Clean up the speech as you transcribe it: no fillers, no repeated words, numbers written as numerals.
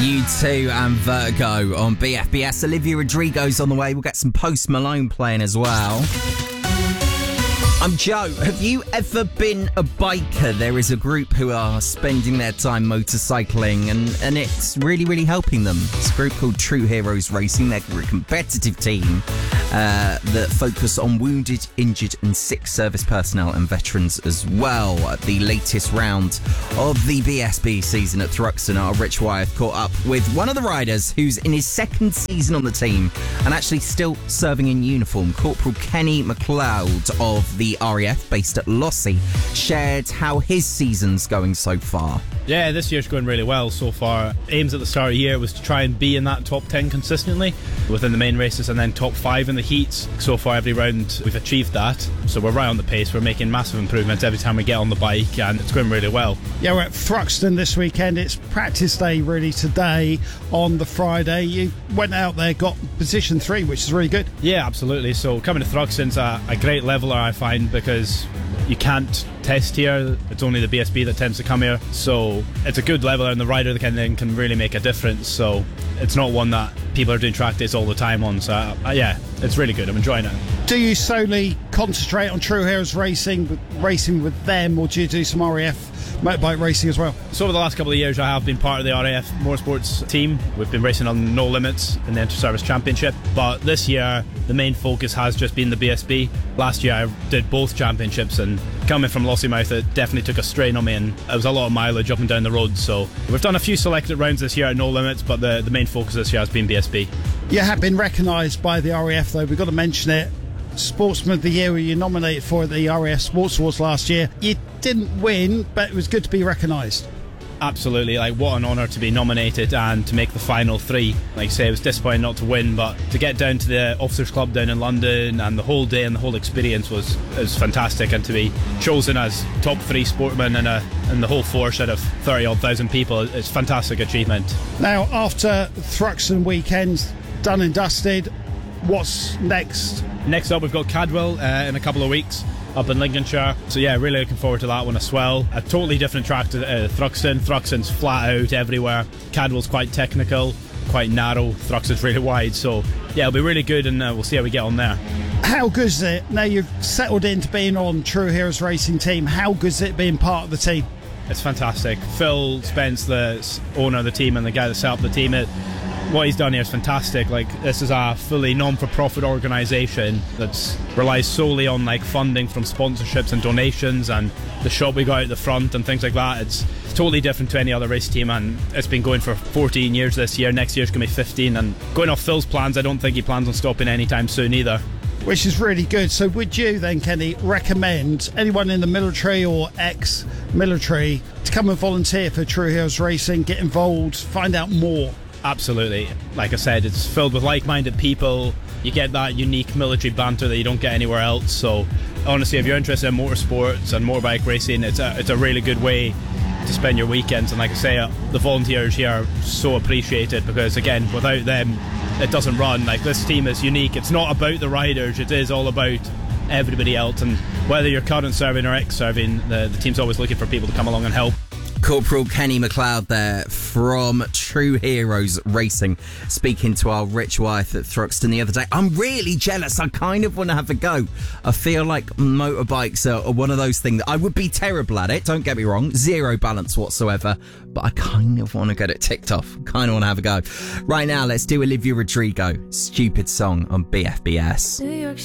U2 and Vertigo on BFBS. Olivia Rodrigo's on the way. We'll get some Post Malone playing as well. I'm Joe. Have you ever been a biker? There is a group who are spending their time motorcycling and it's really, really helping them. It's a group called True Heroes Racing. They're a competitive team that focus on wounded, injured and sick service personnel and veterans as well. At the latest round of the BSB season at Thruxton, our Rich Wyeth caught up with one of the riders who's in his second season on the team and actually still serving in uniform. Corporal Kenny McLeod of the RAF based at Lossy shared how his season's going so far. Yeah, this year's going really well so far. Aims at the start of the year was to try and be in that top 10 consistently within the main races and then top 5 in the heats. So far every round we've achieved that, so we're right on the pace. We're making massive improvements every time we get on the bike and it's going really well. Yeah, we're at Thruxton this weekend. It's practice day really today on the Friday. You went out there, got position 3, which is really good. Yeah, absolutely. So coming to Thruxton's a great leveler, I find, because you can't test here. It's only the BSB that tends to come here, so it's a good leveler and the rider that can really make a difference. So it's not one that people are doing track days all the time on, so yeah, it's really good. I'm enjoying it. Do you solely concentrate on True Heroes racing with them, or do you do some RAF motorbike racing as well? So over the last couple of years I have been part of the RAF Motorsports team. We've been racing on No Limits in the Inter-Service Championship, but this year the main focus has just been the BSB. Last year I did both championships, and coming from Lossiemouth it definitely took a strain on me, and it was a lot of mileage up and down the road. So we've done a few selected rounds this year at No Limits, but the main focus this year has been BSB. You have been recognised by the RAF though, we've got to mention it. Sportsman of the Year were you nominated for the RAF Sports Awards last year. You didn't win, but it was good to be recognised. Absolutely, like what an honour to be nominated and to make the final 3. Like I say, it was disappointing not to win, but to get down to the Officers Club down in London and the whole day and the whole experience was fantastic, and to be chosen as top 3 sportmen in the whole force out of 30-odd thousand people, it's a fantastic achievement. Now, after Thruxton weekends done and dusted, what's next? Next up we've got Cadwell in a couple of weeks up in Lincolnshire, so yeah, really looking forward to that one as well. A totally different track to Thruxton. Thruxton's flat out everywhere. Cadwell's quite technical, quite narrow. Thruxton's really wide, so yeah, it'll be really good, and we'll see how we get on there. How good is it, now you've settled into being on True Heroes Racing team, how good is it being part of the team? It's fantastic. Phil Spence, the owner of the team and the guy that set up the team, what he's done here is fantastic. Like, this is a fully non-for-profit organisation that relies solely on like funding from sponsorships and donations, and the shop we got out the front and things like that. It's totally different to any other race team, and it's been going for 14 years this year. Next year's going to be 15, and going off Phil's plans, I don't think he plans on stopping anytime soon either. Which is really good. So would you then, Kenny, recommend anyone in the military or ex-military to come and volunteer for True Heroes Racing, get involved, find out more? Absolutely. Like I said, it's filled with like-minded people. You get that unique military banter that you don't get anywhere else. So honestly, if you're interested in motorsports and motorbike racing, it's a really good way to spend your weekends. And like I say, the volunteers here are so appreciated, because again, without them it doesn't run. Like, this team is unique. It's not about the riders, it is all about everybody else, and whether you're current serving or ex-serving, the team's always looking for people to come along and help. Corporal Kenny McLeod there from True Heroes Racing, speaking to our Rich Wyeth at Thruxton the other day. I'm really jealous. I kind of want to have a go. I feel like motorbikes are one of those things that I would be terrible at it, don't get me wrong, zero balance whatsoever, but I kind of want to get it ticked off. Kind of want to have a go. Right now, let's do Olivia Rodrigo, Stupid Song on BFBS. New York